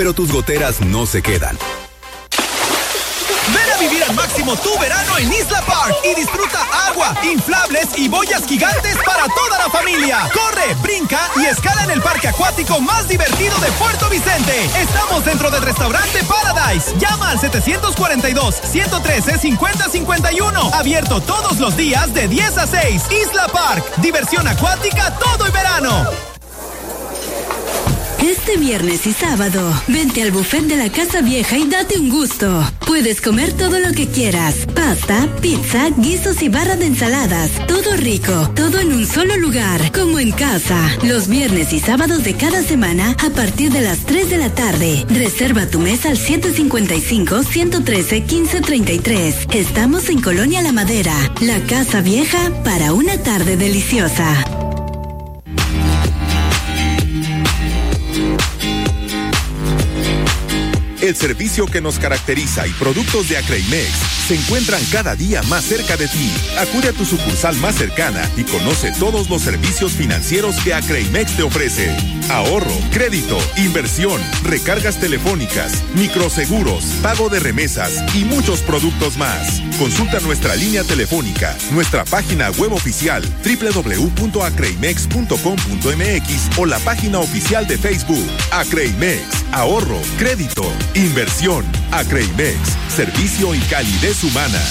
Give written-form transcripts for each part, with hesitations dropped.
pero tus goteras no se quedan. Ven a vivir al máximo tu verano en Isla Park y disfruta agua, inflables y boyas gigantes para toda la familia. Corre, brinca y escala en el parque acuático más divertido de Puerto Vicente. Estamos dentro del restaurante Paradise. Llama al 742-113-5051. Abierto todos los días de 10 a 6. Isla Park. Diversión acuática todo el verano. Este viernes y sábado, vente al buffet de la Casa Vieja y date un gusto. Puedes comer todo lo que quieras. Pasta, pizza, guisos y barra de ensaladas. Todo rico, todo en un solo lugar, como en casa. Los viernes y sábados de cada semana a partir de las 3 de la tarde. Reserva tu mesa al 755-113-1533. Estamos en Colonia La Madera. La Casa Vieja para una tarde deliciosa. El servicio que nos caracteriza y productos de Acreimex se encuentran cada día más cerca de ti. Acude a tu sucursal más cercana y conoce todos los servicios financieros que Acreimex te ofrece. Ahorro, crédito, inversión, recargas telefónicas, microseguros, pago de remesas y muchos productos más. Consulta nuestra línea telefónica, nuestra página web oficial www.acreimex.com.mx o la página oficial de Facebook. Acreimex, ahorro, crédito, inversión. Acreimex, servicio y calidez humana.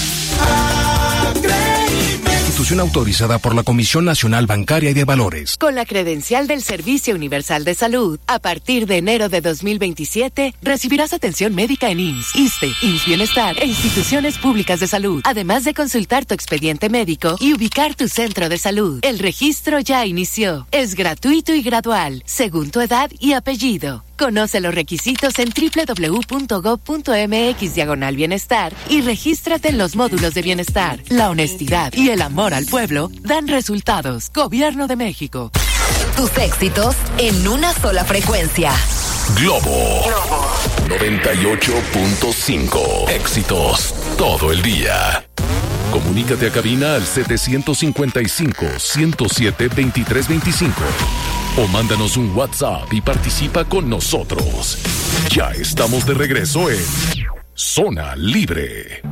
Institución autorizada por la Comisión Nacional Bancaria y de Valores. Con la credencial del Servicio Universal de Salud, a partir de enero de 2027, recibirás atención médica en IMSS, ISSSTE, IMSS Bienestar e instituciones públicas de salud, además de consultar tu expediente médico y ubicar tu centro de salud. El registro ya inició. Es gratuito y gradual, según tu edad y apellido. Conoce los requisitos en www.gov.mx/bienestar y regístrate en los módulos de bienestar. La honestidad y el amor al pueblo dan resultados. Gobierno de México. Tus éxitos en una sola frecuencia. Globo 98.5. Éxitos todo el día. Comunícate a cabina al 755-107-2325 o mándanos un WhatsApp y participa con nosotros. Ya estamos de regreso en Zona Libre.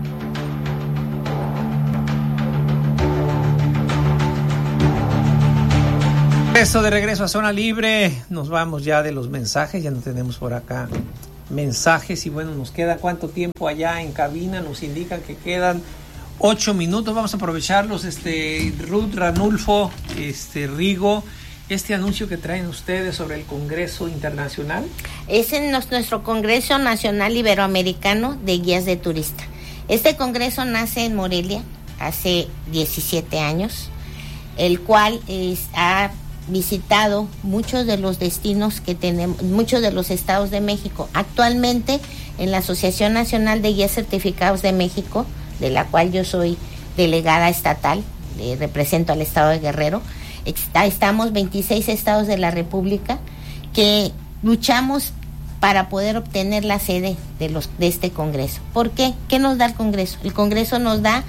Eso de regreso a Zona Libre. Nos vamos ya de los mensajes, ya no tenemos por acá mensajes y bueno, nos queda ¿cuánto tiempo allá en cabina? Nos indican que quedan 8 minutos, vamos a aprovecharlos. Ruth, Ranulfo, Rigo, anuncio que traen ustedes sobre el Congreso Internacional. Es en nuestro Congreso Nacional Iberoamericano de Guías de Turista. Este congreso nace en Morelia hace 17 años, el cual ha visitado muchos de los destinos que tenemos, muchos de los estados de México. Actualmente en la Asociación Nacional de Guías Certificados de México, de la cual yo soy delegada estatal, represento al estado de Guerrero, estamos 26 estados de la República que luchamos para poder obtener la sede de este congreso. ¿Por qué? ¿Qué nos da el congreso? El congreso nos da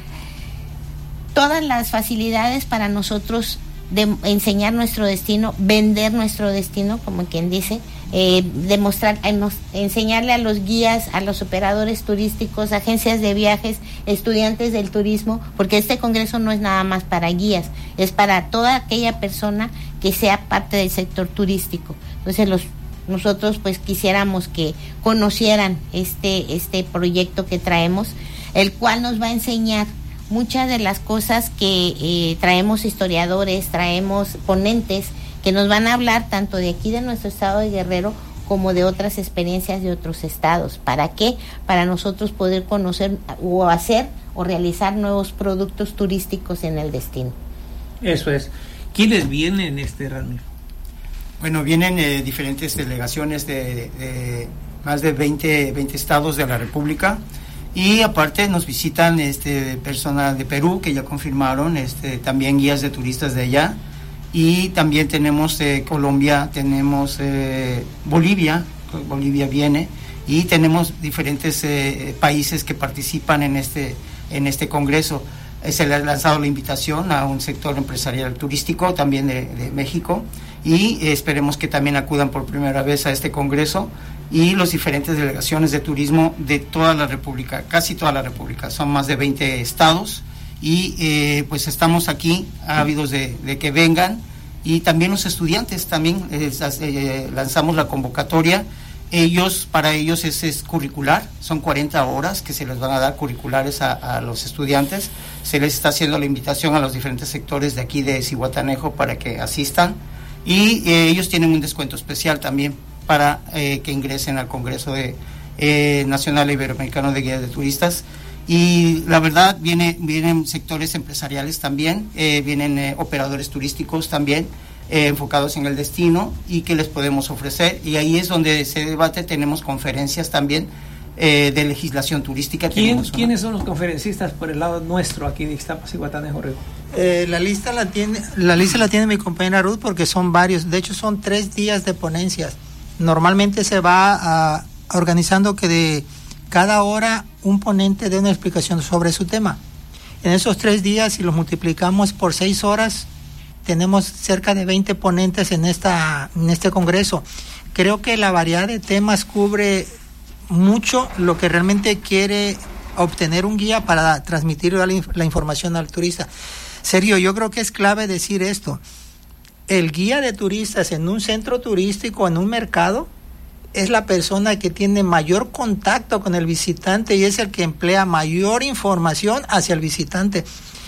todas las facilidades para nosotros de enseñar nuestro destino, vender nuestro destino, como quien dice, enseñarle a los guías, a los operadores turísticos, agencias de viajes, estudiantes del turismo, porque este congreso no es nada más para guías, es para toda aquella persona que sea parte del sector turístico. Entonces nosotros pues quisiéramos que conocieran este proyecto que traemos, el cual nos va a enseñar muchas de las cosas que traemos historiadores, traemos ponentes que nos van a hablar tanto de aquí de nuestro estado de Guerrero como de otras experiencias de otros estados. ¿Para qué? Para nosotros poder conocer o hacer o realizar nuevos productos turísticos en el destino. Eso es. ¿Quiénes vienen, Ramiro? Bueno, vienen diferentes delegaciones de más de 20 estados de la República. Y aparte nos visitan personas de Perú que ya confirmaron, también guías de turistas de allá, y también tenemos Colombia, tenemos Bolivia viene, y tenemos diferentes países que participan en este congreso. Se le ha lanzado la invitación a un sector empresarial turístico también de México, y esperemos que también acudan por primera vez a este congreso, y las diferentes delegaciones de turismo de toda la República, casi toda la República, son más de 20 estados, y pues estamos aquí ávidos de que vengan, y también los estudiantes, también lanzamos la convocatoria. Para ellos es curricular, son 40 horas que se les van a dar curriculares a los estudiantes. Se les está haciendo la invitación a los diferentes sectores de aquí de Zihuatanejo para que asistan, y ellos tienen un descuento especial también para que ingresen al Congreso Nacional Iberoamericano de Guías de Turistas. Y la verdad vienen sectores empresariales también, vienen operadores turísticos también, enfocados en el destino, y que les podemos ofrecer, y ahí es donde se debate. Tenemos conferencias también de legislación turística. ¿Quiénes son los conferencistas por el lado nuestro aquí de Ixtapas y Zihuatanejo, Rigo? La lista la tiene mi compañera Ruth, porque son varios, de hecho son 3 días de ponencias. Normalmente se va organizando que de cada hora un ponente dé una explicación sobre su tema. En esos 3 días, si los multiplicamos por 6 horas, tenemos cerca de 20 ponentes en este congreso. Creo que la variedad de temas cubre mucho lo que realmente quiere obtener un guía para transmitir la información al turista. Sergio, yo creo que es clave decir esto. El guía de turistas en un centro turístico, en un mercado, es la persona que tiene mayor contacto con el visitante y es el que emplea mayor información hacia el visitante.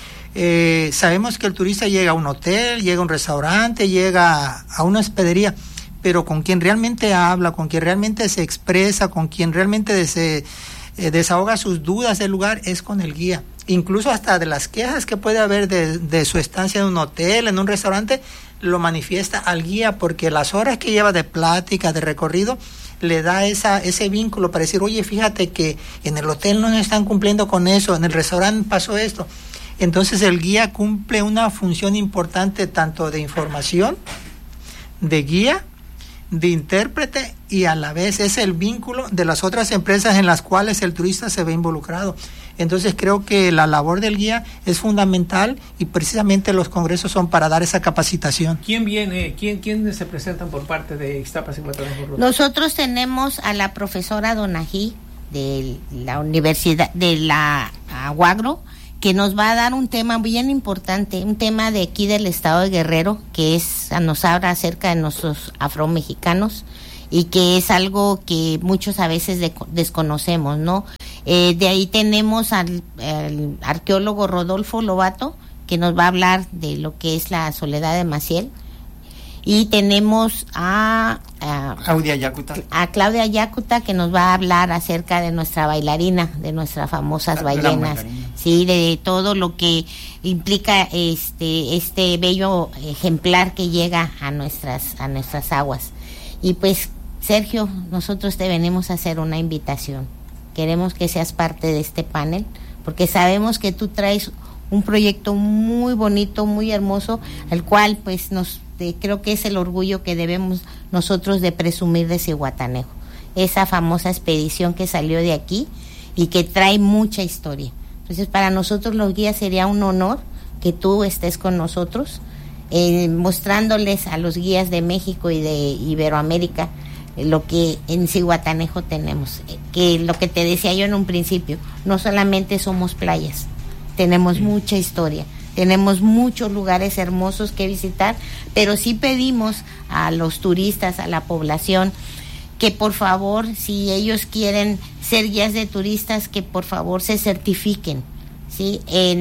Sabemos que el turista llega a un hotel, llega a un restaurante, llega a una hospedería, pero con quien realmente habla, con quien realmente se expresa, con quien realmente se desahoga sus dudas del lugar es con el guía. Incluso hasta de las quejas que puede haber de su estancia en un hotel, en un restaurante, lo manifiesta al guía, porque las horas que lleva de plática, de recorrido, le da ese vínculo para decir, oye, fíjate que en el hotel no están cumpliendo con eso, en el restaurante pasó esto. Entonces el guía cumple una función importante tanto de información, de guía, de intérprete, y a la vez es el vínculo de las otras empresas en las cuales el turista se ve involucrado. Entonces creo que la labor del guía es fundamental, y precisamente los congresos son para dar esa capacitación. ¿Quién viene? ¿Quiénes se presentan por parte de Ixtapas y Zihuatanejo? Nosotros tenemos a la profesora Donají de la Universidad de la Aguagro, que nos va a dar un tema bien importante, un tema de aquí del estado de Guerrero, que nos habla acerca de nuestros afromexicanos, y que es algo que muchos a veces desconocemos, ¿no? De ahí tenemos al arqueólogo Rodolfo Lobato, que nos va a hablar de lo que es la Soledad de Maciel. Y tenemos a Claudia Yacuta. A Claudia Yacuta, que nos va a hablar acerca de nuestra bailarina, de nuestras famosas ballenas, sí, de todo lo que implica este bello ejemplar que llega a nuestras aguas. Y pues, Sergio, nosotros te venimos a hacer una invitación. Queremos que seas parte de este panel, porque sabemos que tú traes un proyecto muy bonito, muy hermoso, el cual pues creo que es el orgullo que debemos nosotros de presumir de Zihuatanejo, esa famosa expedición que salió de aquí y que trae mucha historia. Entonces, para nosotros los guías sería un honor que tú estés con nosotros, mostrándoles a los guías de México y de Iberoamérica lo que en Zihuatanejo tenemos, que lo que te decía yo en un principio, no solamente somos playas, tenemos mucha historia. Tenemos muchos lugares hermosos que visitar, pero sí pedimos a los turistas, a la población, que por favor, si ellos quieren ser guías de turistas, que por favor se certifiquen, ¿sí?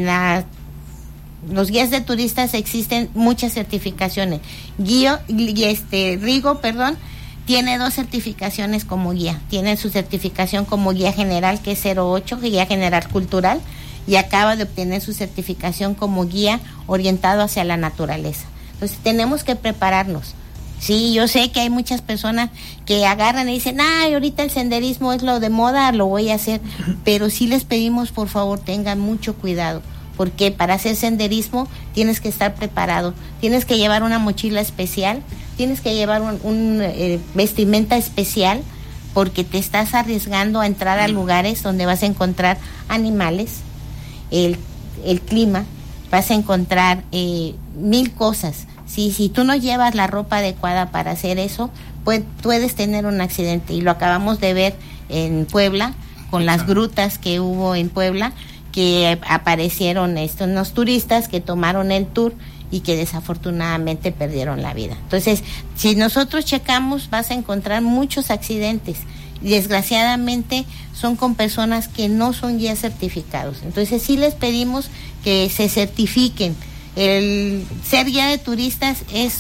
Los guías de turistas existen muchas certificaciones. Rigo, tiene 2 certificaciones como guía. Tiene su certificación como guía general, que es 08, guía general cultural, y acaba de obtener su certificación como guía orientado hacia la naturaleza. Entonces tenemos que prepararnos. Sí, yo sé que hay muchas personas que agarran y dicen, ahorita el senderismo es lo de moda, lo voy a hacer, pero sí les pedimos, por favor, tengan mucho cuidado, porque para hacer senderismo tienes que estar preparado, tienes que llevar una mochila especial, tienes que llevar un vestimenta especial, porque te estás arriesgando a entrar a lugares donde vas a encontrar animales, el clima, vas a encontrar 1000 cosas. Si tú no llevas la ropa adecuada para hacer eso, puedes tener un accidente, y lo acabamos de ver en Puebla, con las grutas que hubo en Puebla, que aparecieron unos turistas que tomaron el tour y que desafortunadamente perdieron la vida. Entonces, si nosotros checamos, vas a encontrar muchos accidentes. Desgraciadamente son con personas que no son guías certificados. Entonces sí les pedimos que se certifiquen. El ser guía de turistas es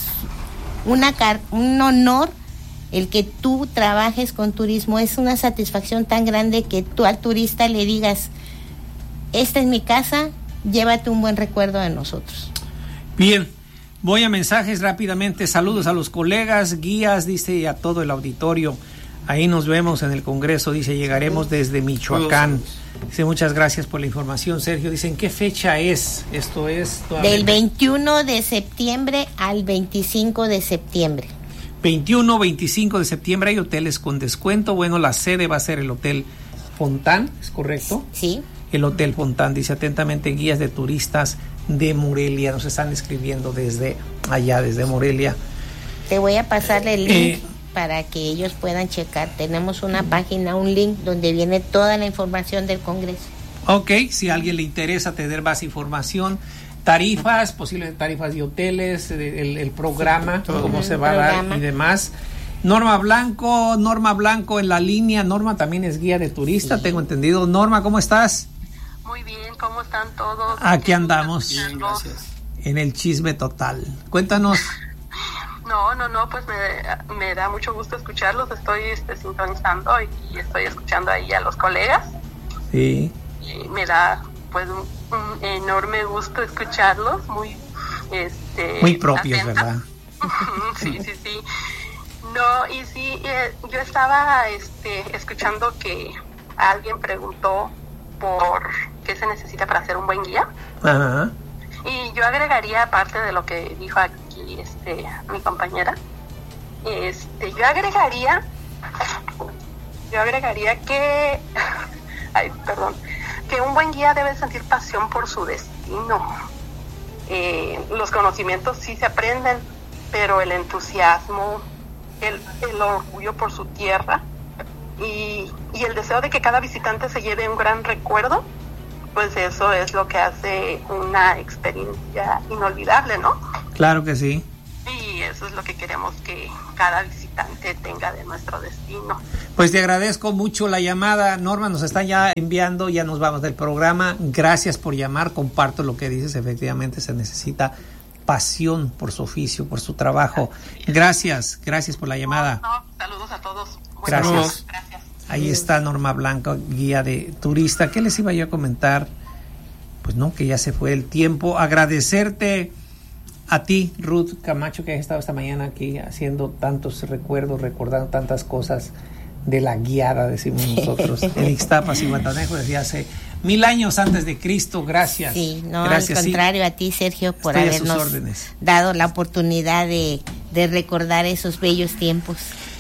un honor. El que tú trabajes con turismo es una satisfacción tan grande que tú al turista le digas: esta es mi casa, llévate un buen recuerdo de nosotros. Bien, voy a mensajes rápidamente. Saludos a los colegas, guías, dice, a todo el auditorio. Ahí nos vemos en el Congreso, dice, llegaremos desde Michoacán. Dice, muchas gracias por la información, Sergio. Dicen, ¿qué fecha es? Esto es... Del 21 de septiembre al 25 de septiembre. 21, 25 de septiembre hay hoteles con descuento. Bueno, la sede va a ser el Hotel Fontán, ¿es correcto? Sí. El Hotel Fontán, dice, atentamente, guías de turistas de Morelia. Nos están escribiendo desde allá, desde Morelia. Te voy a pasarle el link para que ellos puedan checar. Tenemos una página, un link donde viene toda la información del Congreso. Ok, si a alguien le interesa tener más información, tarifas, posibles tarifas de hoteles, el programa, cómo se va a dar y demás. Norma Blanco en la línea. Norma también es guía de turista, tengo entendido. Norma, ¿cómo estás? Muy bien, ¿cómo están todos? Aquí andamos. Bien, gracias. En el chisme total. Cuéntanos. No, pues me da mucho gusto escucharlos. Estoy sintonizando y estoy escuchando ahí a los colegas. Sí. Y me da pues un enorme gusto escucharlos, muy propios, atenta. ¿Verdad? Sí. No, y sí, yo estaba escuchando que alguien preguntó por qué se necesita para ser un buen guía. Ajá. Y yo agregaría, aparte de lo que dijo aquí mi compañera, yo agregaría que que un buen guía debe sentir pasión por su destino. Los conocimientos sí se aprenden, pero el entusiasmo, el orgullo por su tierra y el deseo de que cada visitante se lleve un gran recuerdo, pues eso es lo que hace una experiencia inolvidable, ¿no? Claro que sí. Y eso es lo que queremos que cada visitante tenga de nuestro destino. Pues te agradezco mucho la llamada, Norma, nos están ya enviando, ya nos vamos del programa. Gracias por llamar, comparto lo que dices, efectivamente se necesita pasión por su oficio, por su trabajo. Gracias por la llamada. Saludos a todos. Gracias. Ahí está Norma Blanco, guía de turista. ¿Qué les iba yo a comentar? Pues no, que ya se fue el tiempo. Agradecerte a ti, Ruth Camacho, que has estado esta mañana aquí haciendo tantos recuerdos, recordando tantas cosas de la guiada, decimos nosotros, en Ixtapas y Guatanejo, desde hace 1000 años antes de Cristo. Gracias. Sí, no, gracias, al contrario, a ti, Sergio, por habernos dado la oportunidad de recordar esos bellos tiempos.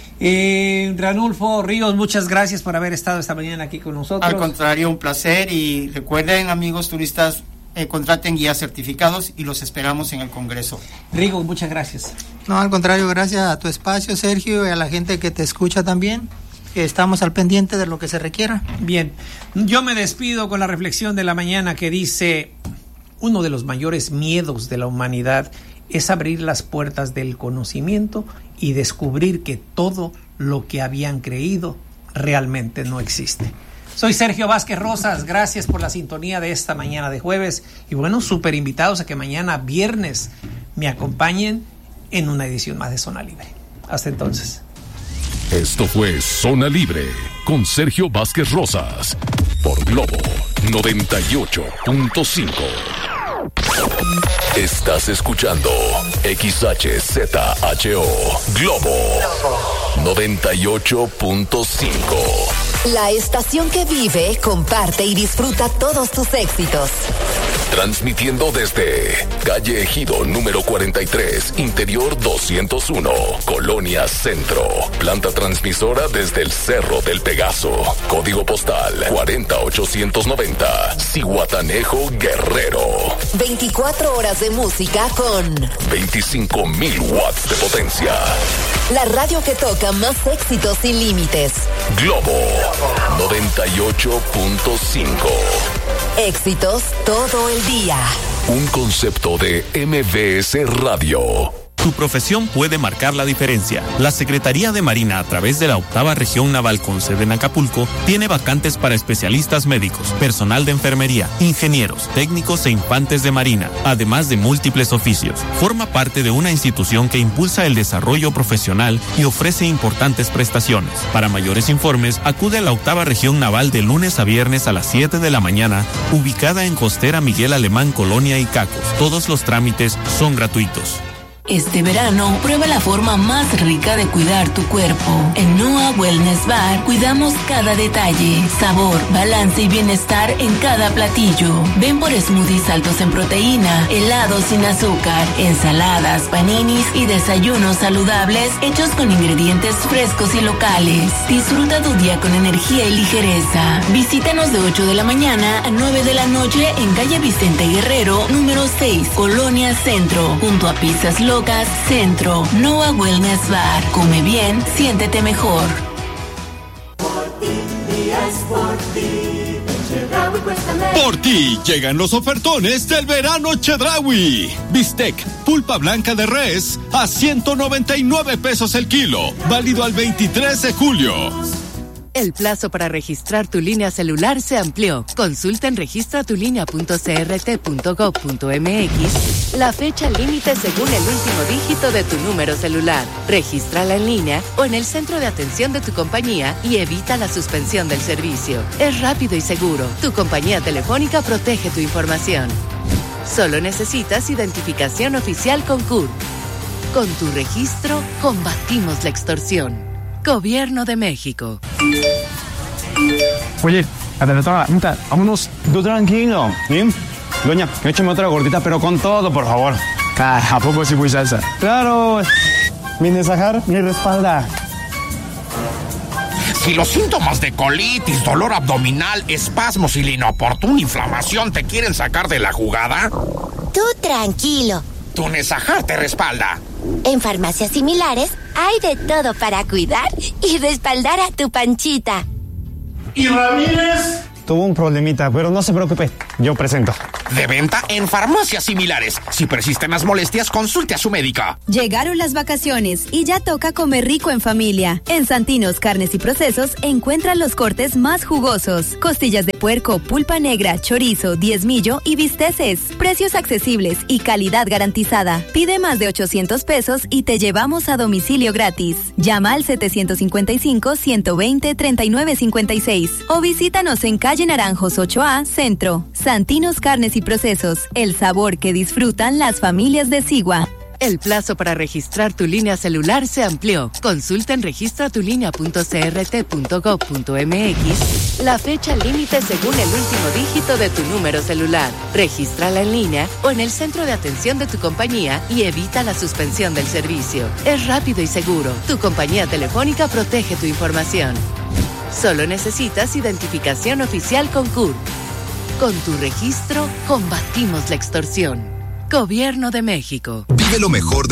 Ranulfo Ríos, muchas gracias por haber estado esta mañana aquí con nosotros. Al contrario, un placer, y recuerden, amigos turistas, contraten guías certificados y los esperamos en el Congreso. Rigo, muchas gracias. No, al contrario, gracias a tu espacio, Sergio, y a la gente que te escucha también. Estamos al pendiente de lo que se requiera. Bien, yo me despido con la reflexión de la mañana que dice: uno de los mayores miedos de la humanidad es abrir las puertas del conocimiento y descubrir que todo lo que habían creído realmente no existe. Soy Sergio Vázquez Rosas, gracias por la sintonía de esta mañana de jueves, y bueno, súper invitados a que mañana viernes me acompañen en una edición más de Zona Libre. Hasta entonces. Esto fue Zona Libre con Sergio Vázquez Rosas por Globo 98.5. Estás escuchando XHZHO Globo 98.5. La estación que vive, comparte y disfruta todos tus éxitos. Transmitiendo desde calle Ejido número 43, interior 201, Colonia Centro. Planta transmisora desde el Cerro del Pegaso. Código postal 40890, Zihuatanejo, Guerrero. 24 horas de música con 25,000 watts de potencia. La radio que toca más éxitos sin límites. Globo 98.5. Éxitos todo el día. Un concepto de MBS Radio. Tu profesión puede marcar la diferencia. La Secretaría de Marina, a través de la 8ª Región Naval con sede en Acapulco, tiene vacantes para especialistas médicos, personal de enfermería, ingenieros, técnicos e infantes de Marina, además de múltiples oficios. Forma parte de una institución que impulsa el desarrollo profesional y ofrece importantes prestaciones. Para mayores informes, acude a la 8ª Región Naval de lunes a viernes a las 7 de la mañana, ubicada en Costera Miguel Alemán, Colonia Icacos. Todos los trámites son gratuitos. Este verano, prueba la forma más rica de cuidar tu cuerpo. En Noa Wellness Bar, cuidamos cada detalle, sabor, balance y bienestar en cada platillo. Ven por smoothies altos en proteína, helados sin azúcar, ensaladas, paninis y desayunos saludables hechos con ingredientes frescos y locales. Disfruta tu día con energía y ligereza. Visítanos de 8 de la mañana a 9 de la noche en calle Vicente Guerrero, número 6, Colonia Centro, junto a Pizzas Locas Centro. Noa Wellness Bar. Come bien, siéntete mejor. Por ti llegan los ofertones del verano Chedraui. Bistec, pulpa blanca de res a 199 pesos el kilo. Válido al 23 de julio. El plazo para registrar tu línea celular se amplió. Consulta en registratulínea.crt.gov.mx la fecha límite según el último dígito de tu número celular. Regístrala en línea o en el centro de atención de tu compañía y evita la suspensión del servicio. Es rápido y seguro. Tu compañía telefónica protege tu información. Solo necesitas identificación oficial con CURP. Con tu registro, combatimos la extorsión. Gobierno de México. Oye, adelantaba, vámonos. Tú tranquilo, ¿sí? Doña, échame otra gordita, pero con todo, por favor. ¿A poco sí fui salsa? Claro. Mi Nesajar, mi respalda. Si los síntomas de colitis, dolor abdominal, espasmos y la inoportuna inflamación te quieren sacar de la jugada, tú tranquilo. Tu Nesajar te respalda. En farmacias similares hay de todo para cuidar y respaldar a tu panchita. ¿Y Ramírez? Tuvo un problemita, pero no se preocupe, yo presento. De venta en farmacias similares. Si persisten las molestias, consulte a su médica. Llegaron las vacaciones y ya toca comer rico en familia. En Santinos Carnes y Procesos encuentran los cortes más jugosos. Costillas de puerco, pulpa negra, chorizo, diezmillo y bisteces. Precios accesibles y calidad garantizada. Pide más de 800 pesos y te llevamos a domicilio gratis. Llama al 755-120-3956 o visítanos en calle Naranjos 8A, Centro. Santinos Carnes y Procesos, el sabor que disfrutan las familias de Sigua. El plazo para registrar tu línea celular se amplió. Consulta en registratulínea.crt.gov.mx la fecha límite según el último dígito de tu número celular. Regístrala en línea o en el centro de atención de tu compañía y evita la suspensión del servicio. Es rápido y seguro. Tu compañía telefónica protege tu información. Solo necesitas identificación oficial con CURP. Con tu registro, combatimos la extorsión. Gobierno de México. Vive lo mejor de